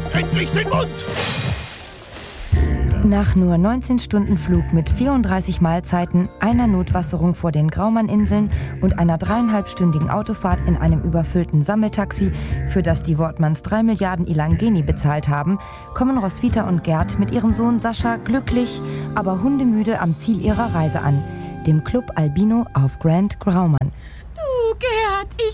endlich den Mund! Nach nur 19 Stunden Flug mit 34 Mahlzeiten, einer Notwasserung vor den Graumann-Inseln und einer 3,5-stündigen Autofahrt in einem überfüllten Sammeltaxi, für das die Wortmanns 3 Milliarden Ilangeni bezahlt haben, kommen Roswitha und Gerd mit ihrem Sohn Sascha glücklich, aber hundemüde am Ziel ihrer Reise an, dem Club Albino auf Grand Graumann. Du, Gerd,